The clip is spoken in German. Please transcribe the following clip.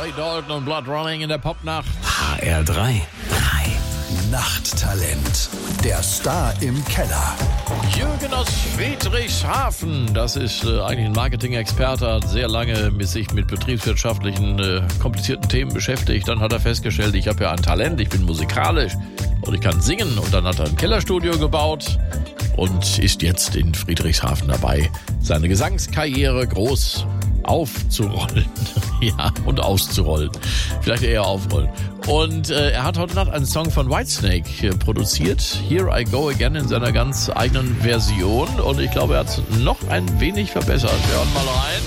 Ray Dalton und Blood Running in der Popnacht. HR3 Nachttalent. Der Star im Keller. Jürgen aus Friedrichshafen, das ist eigentlich ein Marketing-Experte, hat sehr lange sich mit betriebswirtschaftlichen, komplizierten Themen beschäftigt. Dann hat er festgestellt, ich habe ja ein Talent, ich bin musikalisch und ich kann singen. Und dann hat er ein Kellerstudio gebaut und ist jetzt in Friedrichshafen dabei, seine Gesangskarriere groß aufzurollen. Ja, und auszurollen. Vielleicht eher aufrollen. Und er hat heute Nacht einen Song von Whitesnake produziert. Here I Go Again in seiner ganz eigenen Version. Und ich glaube, er hat es noch ein wenig verbessert. Wir hören mal rein.